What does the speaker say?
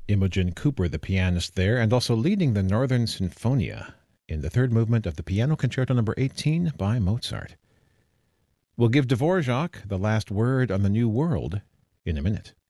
Imogen Cooper, the pianist there, and also leading the Northern Sinfonia in the third movement of the Piano Concerto No. 18 by Mozart. We'll give Dvorak the last word on the New World in a minute.